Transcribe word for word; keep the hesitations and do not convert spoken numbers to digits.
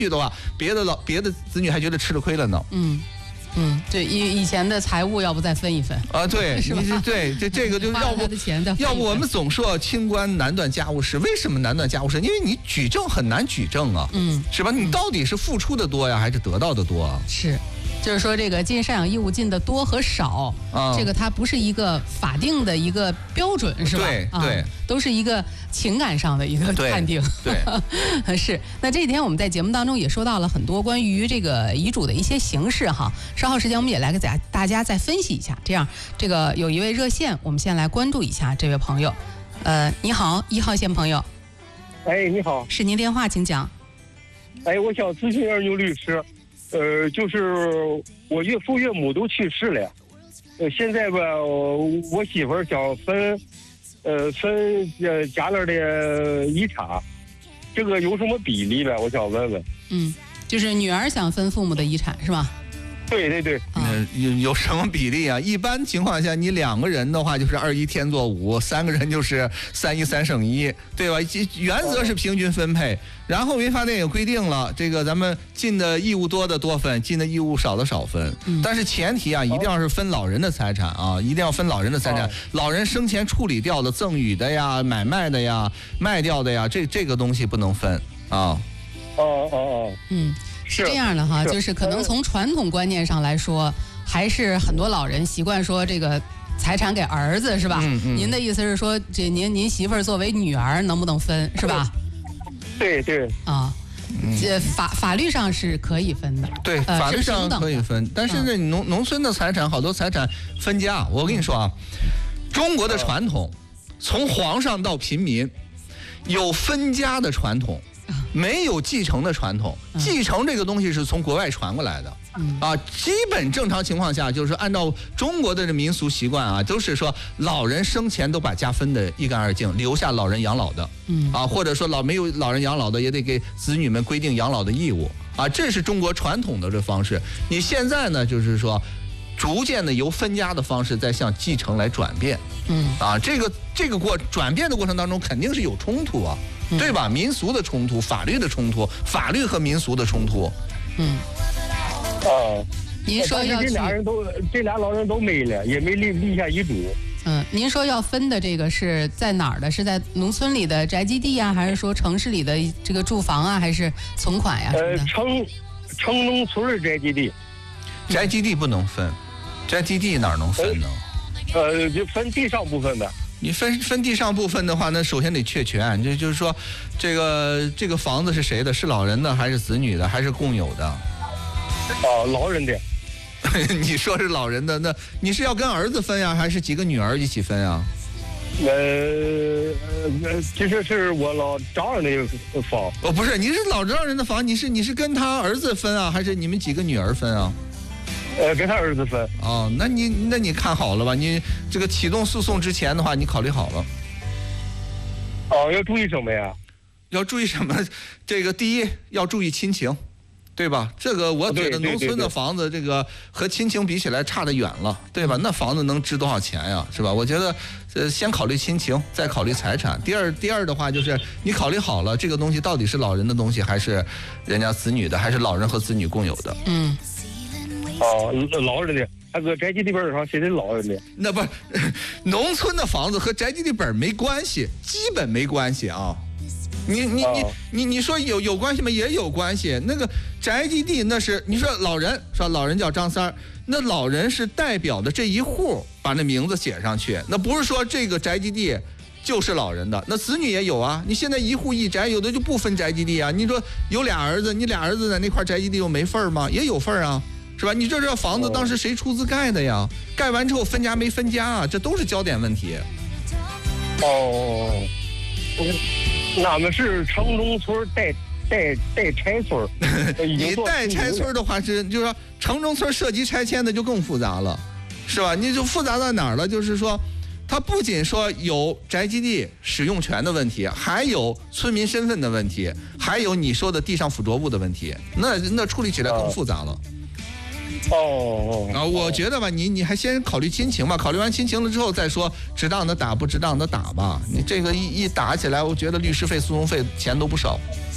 的话，别的老别的子女还觉得吃了亏了呢。 嗯。嗯，对，以以前的财物要不再分一分啊？对，你是对，这这个就要不要不我们总说清官难断家务事，为什么难断家务事？因为你举证很难举证啊，嗯，是吧？你到底是付出的多呀，还是得到的多啊？ 是。就是说，这个尽赡养义务尽的多和少，啊、这个它不是一个法定的一个标准，是吧？ 对对、啊， 都是一个情感上的一个判定。 对， 对是。那这几天我们在节目当中也说到了很多关于这个遗嘱的一些形式哈。稍后时间我们也来给大大家再分析一下。这样，这个有一位热线，我们先来关注一下这位朋友。呃，你好，一号线朋友。 哎，你好。 是您电话，请讲。 哎，我想咨询二牛律师。呃，就是我岳父岳母都去世了，呃，现在吧，我媳妇儿想分，呃，分呃家里的遗产，这个有什么比例呗？我想问问。 嗯，就是女儿想分父母的遗产是吧？ 对对对。 呃，有有什么比例啊？一般情况下，你两个人的话就是二一天作五，三个人就是三一三胜一，对吧？原则是平均分配。然后民法典也规定了，这个咱们尽的义务多的多分，尽的义务少的少分。嗯、但是前提啊，一定要是分老人的财产啊，一定要分老人的财产。哦、老人生前处理掉的、赠与的呀、买卖的呀、卖掉的呀，这这个东西不能分啊。 哦哦哦， 嗯。是这样的哈，就是可能从传统观念上来说，还是很多老人习惯说这个财产给儿子是吧？嗯嗯、您的意思是说，这您您媳妇儿作为女儿能不能分是吧？ 对对。 啊，这法法律上是可以分的。 对，呃、法律上可以分，但是这农农村的财产好多财产分家，我跟你说啊，中国的传统，从皇上到平民，有分家的传统。没有继承的传统，继承这个东西是从国外传过来的，嗯、啊，基本正常情况下就是按照中国的这民俗习惯啊，都是说老人生前都把家分得一干二净，留下老人养老的，嗯、啊，或者说老没有老人养老的也得给子女们规定养老的义务，啊，这是中国传统的这方式。你现在呢，就是说逐渐的由分家的方式在向继承来转变，嗯，啊，这个这个过转变的过程当中肯定是有冲突啊。对吧？民俗的冲突，法律的冲突，法律和民俗的冲突。 嗯。 哦。 您说要这俩人都，这俩老人都没了，也没立立下遗嘱。 嗯，您说要分的这个是在哪儿的？是在农村里的宅基地啊，还是说城市里的这个住房啊，还是存款呀、啊？ 呃，城城农村的宅基地。 宅基地不能分，宅基地哪能分呢？ 呃，呃就分地上部分的。 你分分地上部分的话，那首先得确权，就就是说，这个这个房子是谁的？是老人的，还是子女的，还是共有的？ 哦，老人的。 你说是老人的，那你是要跟儿子分呀，还是几个女儿一起分呀？ 呃呃，其实是我老丈人的房。 哦，不是，你是老丈人的房，你是你是跟他儿子分啊，还是你们几个女儿分啊？ 呃，跟他儿子分。 哦，那你那你看好了吧？你这个启动诉讼之前的话，你考虑好了。 哦，要注意什么呀？ 要注意什么？这个第一要注意亲情，对吧？这个我觉得农村的房子，这个和亲情比起来差得远了，对吧？那房子能值多少钱呀？是吧？我觉得，呃，先考虑亲情，再考虑财产。第二，第二的话就是你考虑好了，这个东西到底是老人的东西，还是人家子女的，还是老人和子女共有的？ 嗯。 哦，老人的，那个宅基地本上写的老人的。 那不是，农村的房子和宅基地本没关系，基本没关系啊。你你你你你说有有关系吗？也有关系。那个宅基地那是你说老人说老人叫张三儿，那老人是代表的这一户把那名字写上去，那不是说这个宅基地就是老人的，那子女也有啊。你现在一户一宅，有的就不分宅基地啊。你说有俩儿子，你俩儿子在那块宅基地又没份儿吗？也有份儿啊。是吧？你这这房子当时谁出资盖的呀？盖完之后分家没分家啊？这都是焦点问题。 哦，俺们是城中村带带带拆村。 你带拆村的话是，就是说城中村涉及拆迁的就更复杂了，是吧？你就复杂到哪儿了？就是说，它不仅说有宅基地使用权的问题，还有村民身份的问题，还有你说的地上附着物的问题，那那处理起来更复杂了。 哦哦啊，我觉得吧，你你还先考虑亲情吧，考虑完亲情了之后再说值当的打不值当的打吧。你这个一一打起来，我觉得律师费、诉讼费钱都不少。